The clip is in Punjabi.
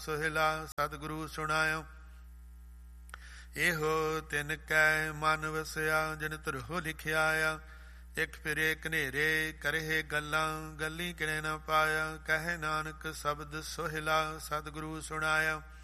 ਸੁਹਿਲਾ ਸਤਿਗੁਰੂ ਸੁਣਾਇਓ। ਇਹੋ ਤਿਨ ਕੈ ਮਨ ਵਸਿਆ ਜਿਨ ਧਰੋ ਲਿਖਿਆ ਆ। ਇਕ ਫਿਰੇ ਘਨੇਰੇ ਕਰਹਿ ਗੱਲਾਂ ਗੱਲੀ ਕਿਨੇ ਨਾ ਪਾਇਆ। ਕਹਿ ਨਾਨਕ ਸ਼ਬਦ ਸੁਹਿਲਾ ਸਤਿਗੁਰੂ ਸੁਣਾਇਆ।